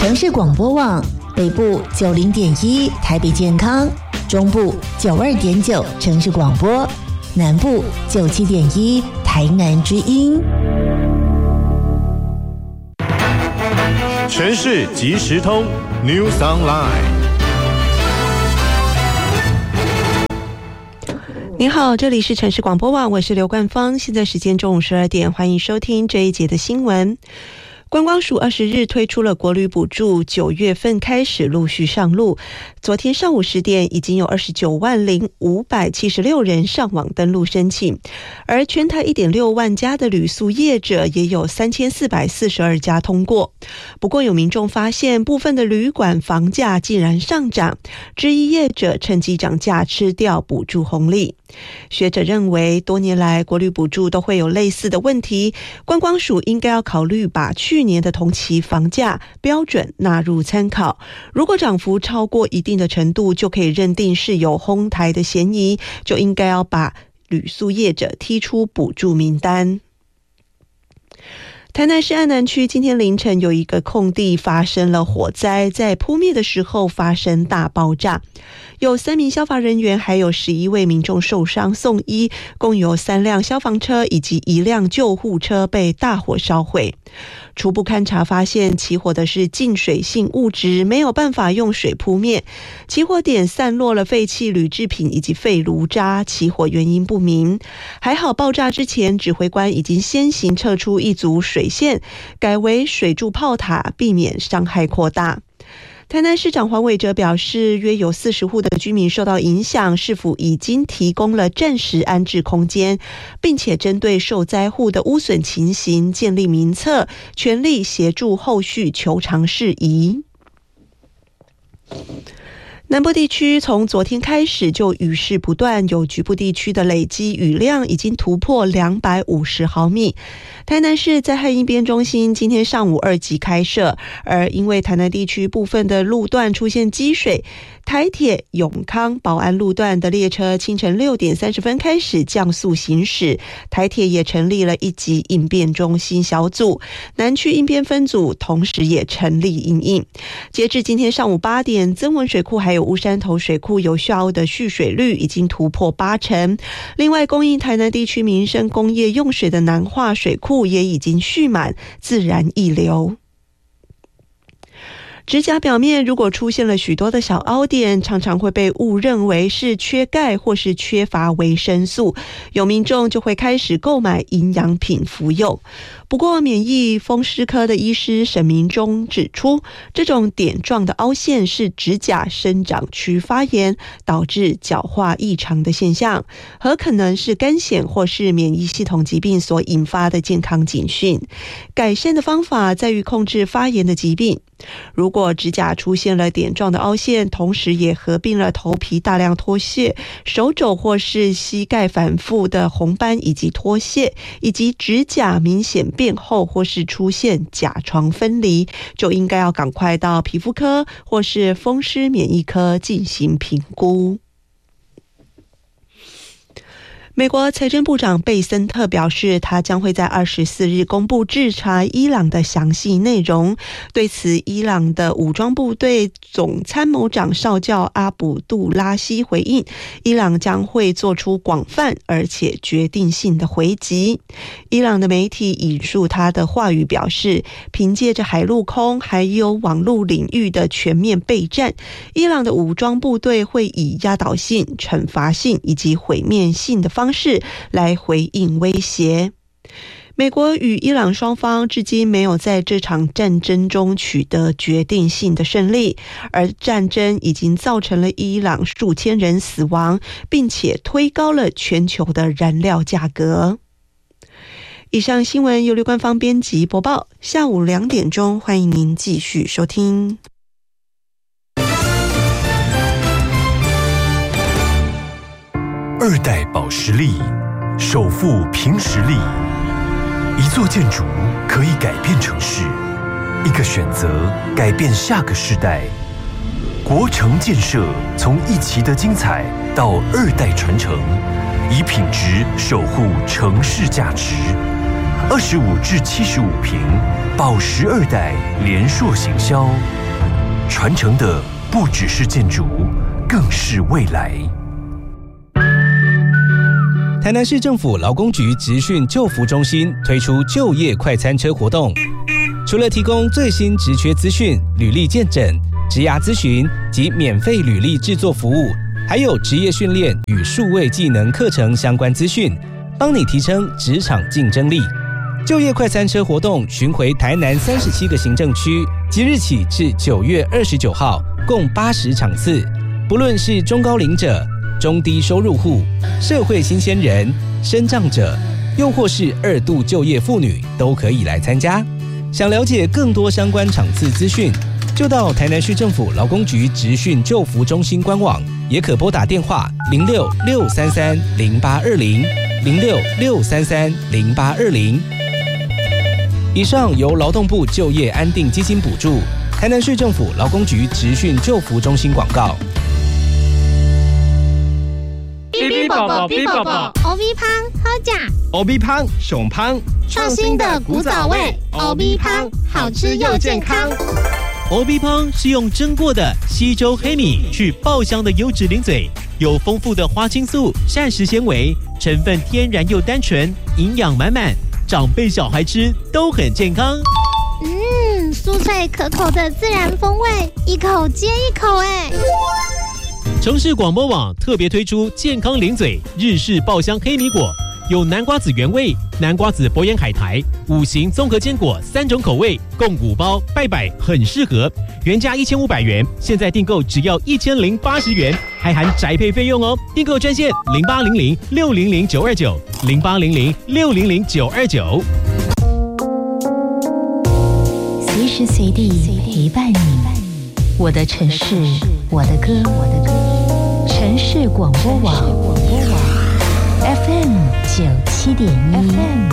城市广播网北部90.1台北健康，中部92.9城市广播，南部97.1台南之音。 城市即时通 News Online。 您好，这里是城市广播网，我是刘冠芳，现在时间中午12点，欢迎收听这一节的新闻。观光署20日推出了国旅补助，9月份开始陆续上路。昨天上午10点，已经有290576人上网登录申请，而全台1.6万家的旅宿业者也有3442家通过。不过有民众发现，部分的旅馆房价竟然上涨，质疑业者趁机涨价吃掉补助红利。学者认为，多年来国旅补助都会有类似的问题，观光署应该要考虑把去年的同期房价标准纳入参考，如果涨幅超过一定的程度，就可以认定是有哄抬的嫌疑，就应该要把旅宿业者踢出补助名单。台南市安南区今天凌晨有一个空地发生了火灾，在扑灭的时候发生大爆炸，有3名消防人员还有11位民众受伤送医，共有3辆消防车以及1辆救护车被大火烧毁。初步勘查发现，起火的是浸水性物质，没有办法用水扑灭，起火点散落了废弃铝制品以及废炉渣，起火原因不明。还好爆炸之前，指挥官已经先行撤出一组水线，改为水柱炮塔，避免伤害扩大。台南市长黄伟哲表示，约有40户的居民受到影响，市府已经提供了暂时安置空间，并且针对受灾户的污损情形建立名册，全力协助后续求偿事宜。南部地区从昨天开始就雨势不断，有局部地区的累积雨量已经突破250毫米。台南市灾害应变中心今天上午2级开设，而因为台南地区部分的路段出现积水，台铁永康保安路段的列车清晨6点30分开始降速行驶，台铁也成立了1级应变中心小组，南区应变分组同时也成立因应。截至今天上午8点，曾文水库还有乌山头水库有效的蓄水率已经突破80%，另外供应台南地区民生工业用水的南化水库也已经蓄满，自然溢流。指甲表面如果出现了许多的小凹点，常常会被误认为是缺钙或是缺乏维生素，有民众就会开始购买营养品服用。不过免疫风湿科的医师沈明忠指出，这种点状的凹陷是指甲生长区发炎导致角化异常的现象，很可能是肝癣或是免疫系统疾病所引发的健康警讯。改善的方法在于控制发炎的疾病。如果指甲出现了点状的凹陷，同时也合并了头皮大量脱屑、手肘或是膝盖反复的红斑以及脱屑，以及指甲明显变厚或是出现甲床分离，就应该要赶快到皮肤科或是风湿免疫科进行评估。美国财政部长贝森特表示，他将会在24日公布制裁伊朗的详细内容。对此，伊朗的武装部队总参谋长少将阿卜杜拉希回应，伊朗将会做出广泛而且决定性的回击。伊朗的媒体引述他的话语表示，凭借着海陆空还有网络领域的全面备战，伊朗的武装部队会以压倒性、惩罚性以及毁灭性的方式来回应威胁。美国与伊朗双方至今没有在这场战争中取得决定性的胜利，而战争已经造成了伊朗数千人死亡，并且推高了全球的燃料价格。以上新闻由刘冠芳编辑播报，下午2点钟，欢迎您继续收听。 2代保时力，首富凭实力。一座建筑可以改变城市，一个选择改变下个世代。国城建设从1期的精彩到2代传承，以品质守护城市价值。 25至75坪，宝12代联硕行销，传承的不只是建筑，更是未来。 台南市政府劳工局职训就服中心推出就业快餐车活动，除了提供最新职缺资讯、履历见诊、职涯咨询及免费履历制作服务，还有职业训练与数位技能课程相关资讯，帮你提升职场竞争力。就业快餐车活动巡回台南37个行政区，即日起至9月29号，共80场次。不论是中高龄者、中低收入户、社会新鲜人、身障者，又或是2度就业妇女，都可以来参加。想了解更多相关场次资讯，就到台南市政府劳工局职训就服中心官网，也可拨打电话06-633-0820 06-633-0820。以上由劳动部就业安定基金补助，台南市政府劳工局职训就服中心广告。 B B 宝宝 B 宝宝 ，O B 胖好假 ，O B 胖熊胖， 创新的古早味 ，O B 胖好吃又健康。 O B 胖是用蒸过的西周黑米去爆香的优质零嘴，有丰富的花青素、膳食纤维，成分天然又单纯，营养满满，长辈小孩吃都很健康。 酥脆可口的自然风味，一口接一口哎。 城市广播网特别推出健康零嘴日式爆香黑米果，有南瓜子原味、南瓜子博眼海苔、5型综合坚果3种口味，共5包，拜拜很适合。原价1500元，现在订购只要1080元，还含宅配费用哦。订购专线0800600929 0800600929。 随时随地陪伴你，我的城市，我的歌，城市广播网 FM 97.1。